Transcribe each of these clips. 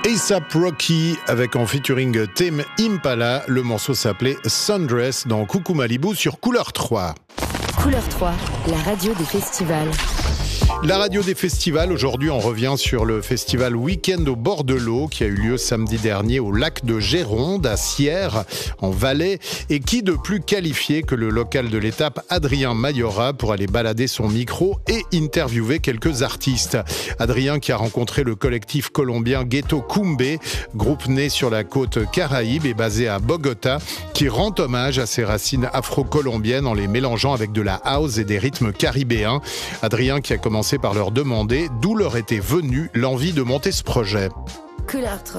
A$AP Rocky avec en featuring Tame Impala. Le morceau s'appelait Sundress dans Coucou Malibu sur Couleur 3. Couleur 3, la radio des festivals. La radio des festivals, aujourd'hui on revient sur le festival Week-end au bord de l'eau qui a eu lieu samedi dernier au lac de Géronde à Sierre en Valais, et qui de plus qualifié que le local de l'étape Adrien Mayora pour aller balader son micro et interviewer quelques artistes. Adrien qui a rencontré le collectif colombien Ghetto Cumbe, groupe né sur la côte Caraïbe et basé à Bogota, qui rend hommage à ses racines afro-colombiennes en les mélangeant avec de la house et des rythmes caribéens. Adrien qui a commencé par leur demander d'où leur était venue l'envie de monter ce projet. Couleur 3.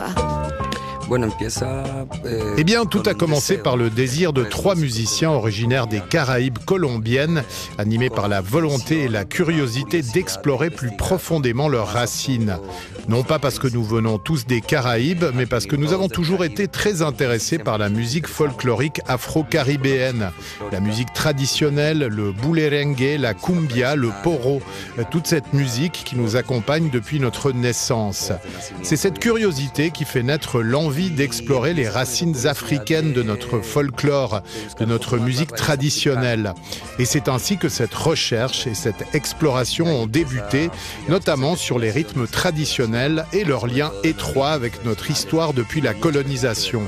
Eh bien, tout a commencé par le désir de 3 musiciens originaires des Caraïbes colombiennes, animés par la volonté et la curiosité d'explorer plus profondément leurs racines. Non pas parce que nous venons tous des Caraïbes, mais parce que nous avons toujours été très intéressés par la musique folklorique afro-caribéenne. La musique traditionnelle, le boulerengue, la cumbia, le poro, toute cette musique qui nous accompagne depuis notre naissance. C'est cette curiosité qui fait naître l'envie d'explorer les racines africaines de notre folklore, de notre musique traditionnelle. Et c'est ainsi que cette recherche et cette exploration ont débuté, notamment sur les rythmes traditionnels et leur lien étroit avec notre histoire depuis la colonisation.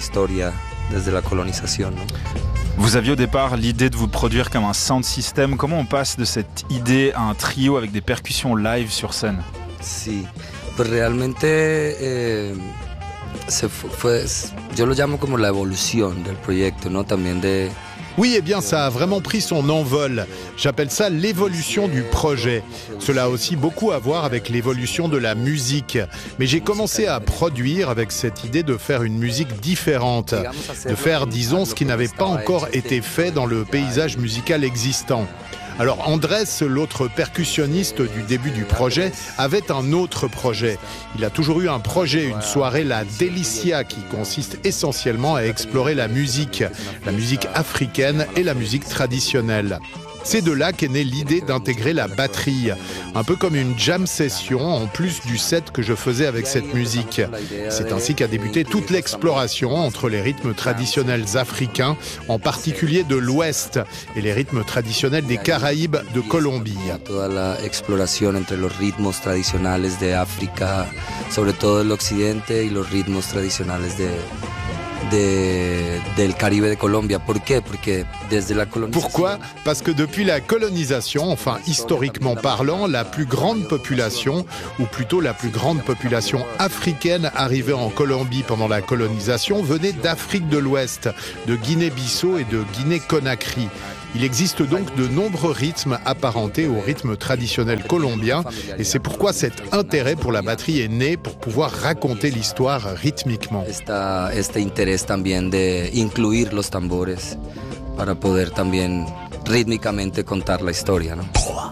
Vous aviez au départ l'idée de vous produire comme un sound system. Comment on passe de cette idée à un trio avec des percussions live sur scène? Sí, pues realmente yo lo llamo como la evolución del proyecto, ¿no? También de... Oui, eh bien, ça a vraiment pris son envol. J'appelle ça l'évolution du projet. Cela a aussi beaucoup à voir avec l'évolution de la musique. Mais j'ai commencé à produire avec cette idée de faire une musique différente. De faire, disons, ce qui n'avait pas encore été fait dans le paysage musical existant. Alors Andrés, l'autre percussionniste du début du projet, avait un autre projet. Il a toujours eu un projet, une soirée, la Delicia, qui consiste essentiellement à explorer la musique africaine et la musique traditionnelle. C'est de là qu'est née l'idée d'intégrer la batterie, un peu comme une jam session en plus du set que je faisais avec cette musique. C'est ainsi qu'a débuté toute l'exploration entre les rythmes traditionnels africains, en particulier de l'Ouest, et les rythmes traditionnels des Caraïbes de Colombie. Toda la exploración entre los ritmos tradicionales de África, sobre todo el occidente, y los ritmos tradicionales del Caribe de Colombia. Pourquoi ? Parce que depuis la colonisation, enfin historiquement parlant, la plus grande population, ou plutôt la plus grande population africaine arrivée en Colombie pendant la colonisation, venait d'Afrique de l'Ouest, de Guinée-Bissau et de Guinée-Conakry. Il existe donc de nombreux rythmes apparentés au rythme traditionnel colombien, et c'est pourquoi cet intérêt pour la batterie est né pour pouvoir raconter l'histoire rythmiquement. Este interés también de incluir los tambores para poder también rítmicamente contar la historia, ¿no?